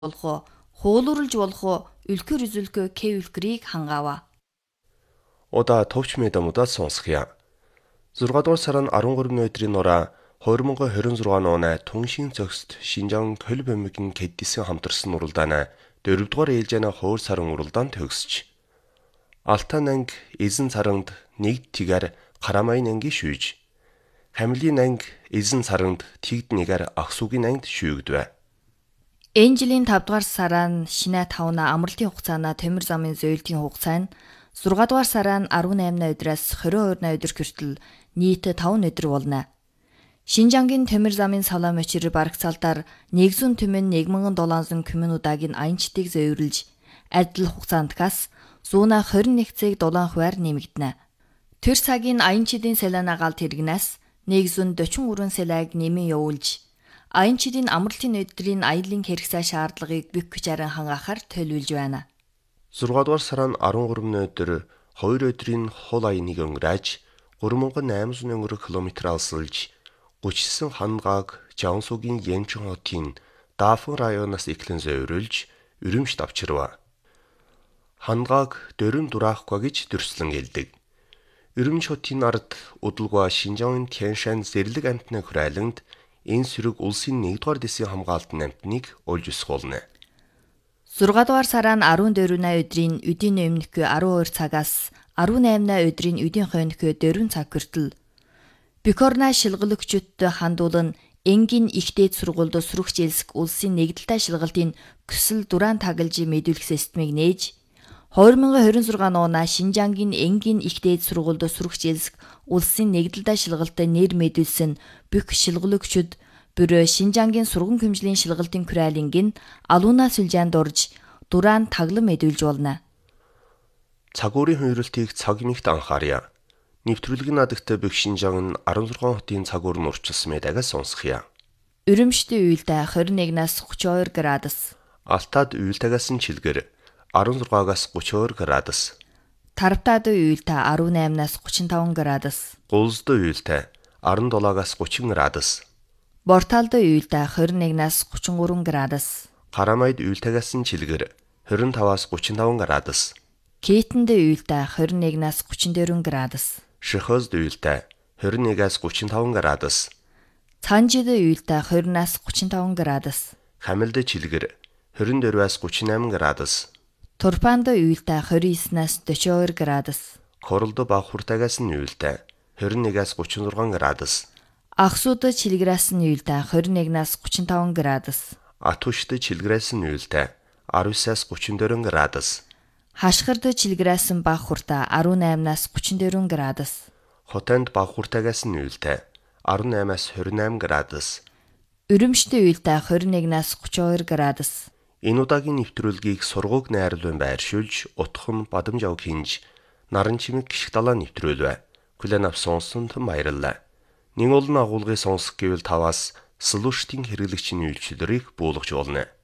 болох уу, хуулууралж болох уу, үлгэр үзүүлэхөө кэвлгэрийг хангаава. Удаа товч мэдэмудаа сонсхийа. 6 дугаар сарын 13-ны өдрийн нураа 2026 оны Түншийн цогцт Шинжаан Колб аймгийн Кэддисэн хамтарсан уралдааны 4 дугаар ээлжээний хуур сарын уралдаанд төгсөж Алтан анги эзэн саранд нэг тигээр Карамайн анги шүүж Хамлын анги эзэн саранд тэгд нэгээр Ахсугийн ангид шүүгдвэ. Энэ жилийн 5 дугаар сараа нь шинэ 5-на амралтын хугацаана Төмөр замын зөөлтийн хугацаа нь 6 дугаар сараа нь 18-на өдрөөс 22-на өдөр хүртэл нийт 5 өдөр болно. Шинжангийн Төмөр замын салаа мөчир барагцаалтаар 100 түмэн 1700 коммунуудаагийн аянчдыг зөөвөрлж адил хугацаантгаас 121 цаг 7 хувиар нэмэгдэнэ. Тэр цагийн аянчдын салааны галт хэрэгнээс 143 салааг нэмэн явуулж аянчдын амралтын өдрийн аялын хэрэгцээ шаардлагыг бүх хүчээр хангаахаар төлөвлөж байна. 6 дугаар сарын 13-ны өдөр 2 өдрийн хол аяныг өнгөрөөж 3800 км алсалж 39 хангааг Жансугийн Янчин хотын Дафн районоос эхлэн зөөврүүлж Үрэмжт авчирва. Хангааг дөрөн дураахгүй гэж төрслөн гэлдэг. Үрэмж хотын ард удалгаа Шинжаан Тяншан зэрлэг амтны хүрээлэнд энэ сөрөг улсын 1-р дэсийн хамгаалтын амтныг олж өсгүүлнэ. 6 дугаар сараа нь 14-на өдрийн өдийн өмнөхөө 12 цагаас 18-на өдрийн өдийн хойнохөө 4 цаг хүртэл Бюкорна шилгэлэгчүүдтэй хандуулан энгийн ихтэй сургуульд сурагч элсэг улсын нэгдэлтэй шилгалтын көсөл дураан таглаж мэдүүлэх системийг нээж 2026 оноо Шинжангийн энгийн ихтэй сургуульд сурагч элсэг улсын нэгдэлтэй шилгалтад нэр мэдүүлсэн бүх шилгэлэгчид бүрөө Шинжангийн сургам хөмжлийн шилгалтын хүрээлэнгийн алууна сүлжээнд орж дураан таглан мэдүүлж болно. Цагуурын хувиралтыг цаг мэгт анхаарья. Нэвтрүүлгийн надагтай бүх Шинжаан 16 хотын цагуур нь урчилсан мэдээгээ сонсхийа. Үрэмжтэй уйлдаа 21-наас 32 градус. Алтад уйлтагаас нь чилгэр 16-аас 32 градус. Тарвтад уйлдаа 18-наас 35 градус. Гулзд уйлтаа 17-аас 30 градус. Борталд уйлдаа 21-наас 33 градус. Карамайд уйлтагаас нь чилгэр 25-аас 35 градус. Кэтэнд уйлдаа 21-наас 34 градус. Шихозд уйлтаа 21-аас 35 градус. Цанжид уйлдаа 20-наас 35 градус. Хамилд чилгэр 24-аас 38 градус. Турпанд уйлдаа 29-наас 42 градус. Королд Бахуртагаас нь уйлдаа 21-аас 36 градус. Ахсууд чилгэрээс нь уйлдаа 21-наас 35 градус. Атушд чилгэрээс нь уйлдаа 19-аас 34 градус. Хашгирд чилгэрээс нь Бахуртаа 18-наас 34 градус. Хотонд Бахуртагаас нь уйлдаа 18-аас 28 градус. Үрэмжтэй уйлдаа 21-наас 32 градус. Энэ удаагийн нэвтрүүлгийг сургууг найруулан байршуулж, утхан бадамж авг хинж, наран чимэг гიშг далаа нэвтрүүлвэ. Хүлээн авсан сонсонд баярлалаа. Нэг олон агуулгыг сонсох гэвэл таваас слуштын хэрэглэгчийн үйлчлэлийг буулгаж болно.